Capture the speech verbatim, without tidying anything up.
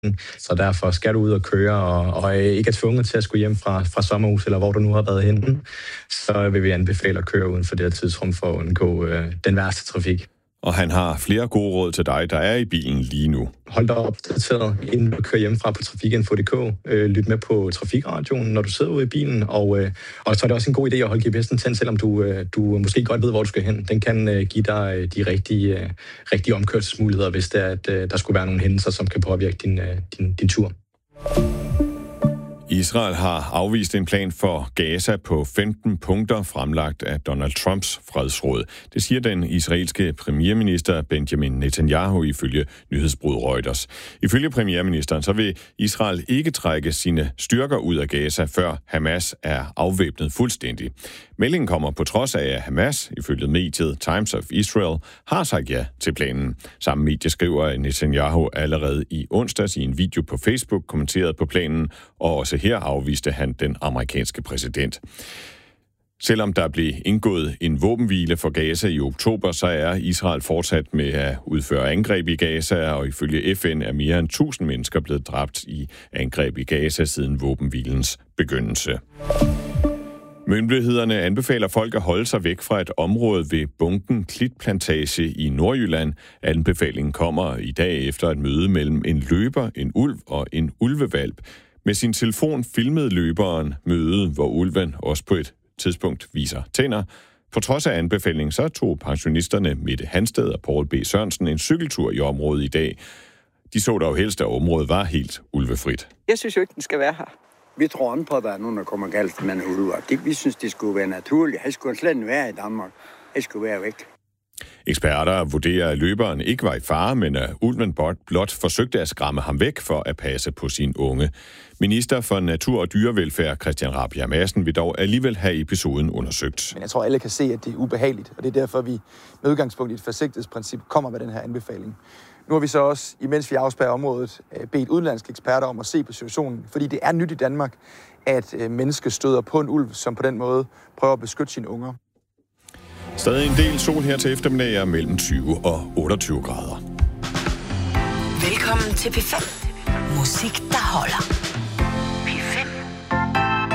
Så derfor skal du ud og køre, og, og ikke er tvunget til at skulle hjem fra, fra sommerhus, eller hvor du nu har været henne, så vil vi anbefale at køre uden for det her tidsrum for at undgå øh, den værste trafik. Og han har flere gode råd til dig, der er i bilen lige nu. Hold dig opdateret, inden du kører hjemmefra på trafikinfo punktum d k. Øh, lyt med på trafikradioen, når du sidder ude i bilen. Og, øh, og så er det også en god idé at holde G P S'en tændt, selvom du, øh, du måske godt ved, hvor du skal hen. Den kan øh, give dig de rigtige, øh, rigtige omkørselsmuligheder, hvis det er, at øh, der skulle være nogle hændelser, som kan påvirke din, øh, din, din tur. Israel har afvist en plan for Gaza på femten punkter fremlagt af Donald Trumps fredsråd. Det siger den israelske premierminister Benjamin Netanyahu ifølge nyhedsbureauet Reuters. Ifølge premierministeren så vil Israel ikke trække sine styrker ud af Gaza, før Hamas er afvæbnet fuldstændig. Meldingen kommer på trods af, at Hamas, ifølge mediet Times of Israel, har sagt ja til planen. Samme medie skriver, at Netanyahu allerede i onsdags i en video på Facebook kommenterede på planen, og også her afviste han den amerikanske præsident. Selvom der blev indgået en våbenhvile for Gaza i oktober, så er Israel fortsat med at udføre angreb i Gaza, og ifølge F N er mere end tusind mennesker blevet dræbt i angreb i Gaza siden våbenhvilens begyndelse. Myndighederne anbefaler folk at holde sig væk fra et område ved Bunken Klitplantage i Nordjylland. Anbefalingen kommer i dag efter et møde mellem en løber, en ulv og en ulvevalp. Med sin telefon filmede løberen mødet, hvor ulven også på et tidspunkt viser tænder. På trods af anbefalingen så tog pensionisterne Mette Hansted og Poul B. Sørensen en cykeltur i området i dag. De så dog helst, at området var helt ulvefrit. Jeg synes jo ikke, den skal være her. Vi tror ikke på, at der er nogen, der kommer galt med en ulv. Vi synes, det skulle være naturligt. Han skulle slet ikke være i Danmark. Han skulle være væk. Eksperter vurderer, at løberen ikke var i fare, men at ulven blot forsøgte at skræmme ham væk for at passe på sin unge. Minister for Natur- og Dyrevelfærd Christian Rabjerg Madsen vil dog alligevel have episoden undersøgt. Men jeg tror, alle kan se, at det er ubehageligt, og det er derfor, vi med udgangspunkt i et forsigtighedsprincip kommer med den her anbefaling. Nu har vi så også, imens vi afspærrer området, bedt udenlandske eksperter om at se på situationen, fordi det er nyt i Danmark, at mennesker støder på en ulv, som på den måde prøver at beskytte sine unger. Stadig en del sol her til eftermiddag er mellem tyve og otteogtyve grader. Velkommen til P fem. Musik, der holder.